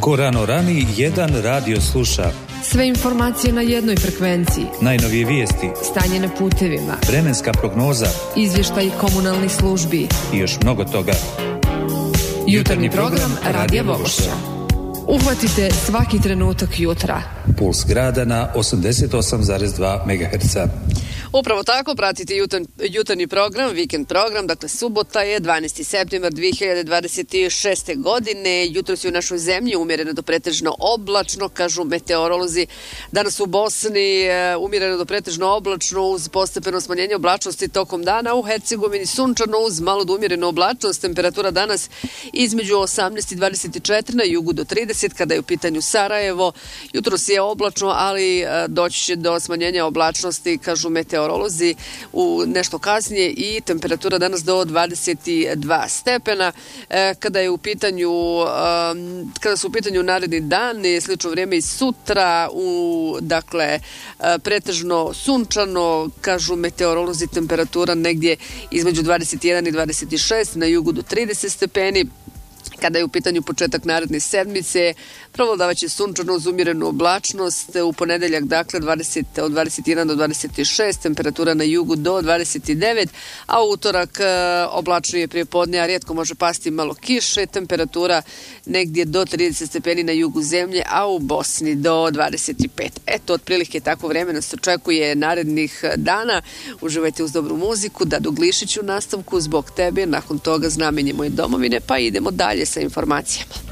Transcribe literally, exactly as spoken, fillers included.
Ko rano rani, jedan radio sluša. Sve informacije na jednoj frekvenciji. Najnovije vijesti. Stanje na putevima. Vremenska prognoza. Izvještaj komunalnih službi. I još mnogo toga. Jutarnji program Radija Vogošća. Uhvatite svaki trenutak jutra. Puls grada na osamdeset osam zarez dva megaherca. Upravo tako, pratite jutan, jutarnji program, vikend program, dakle subota je dvanaesti septembar dve hiljade dvadeset šeste. godine. Jutros je u našoj zemlji umjereno do pretežno oblačno, kažu meteorolozi. Danas u Bosni umjereno do pretežno oblačno uz postepeno smanjenje oblačnosti tokom dana. U Hercegovini sunčano uz malo do umjerenu oblačnost. Temperatura danas između osamnaest i dvadeset četiri, na jugu do trideset. Kada je u pitanju Sarajevo, jutros je oblačno, ali doći će do smanjenja oblačnosti, kažu meteorolozi. meteorolozi u nešto kasnije i temperatura danas do dvadeset dva stepena. E, kada je u pitanju um, kada su u pitanju naredni dan, je slično vrijeme i sutra, u dakle pretežno sunčano, kažu meteorolozi, temperatura negdje između dvadeset jedan i dvadeset šest, na jugu do trideset stepeni. Kada je u pitanju početak naredne sedmice, provladavaće sunčano uz umjerenu oblačnost. U ponedeljak, dakle, dvadeset, od dvadeset jedan do dvadeset šest, temperatura na jugu do dvadeset devet, a u utorak oblačnije prije podne, a rijetko može pasti malo kiše, temperatura negdje do trideset stepeni na jugu zemlje, a u Bosni do dvadeset pet. Eto, otprilike tako vreme nas očekuje narednih dana. Uživajte uz dobru muziku, Dadu Glišić u nastavku, Zbog tebe, nakon toga Znamenje moje domovine, pa idemo dalje sa informacijama.